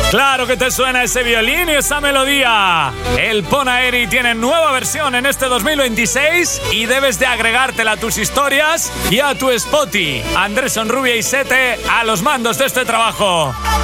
Claro que te suena ese violín y esa melodía. El Ponaeri tiene nueva versión en este 2026 y debes de agregártela a tus historias y a tu Spotify. Andrés Onrubia y Sete a los mandos de este trabajo.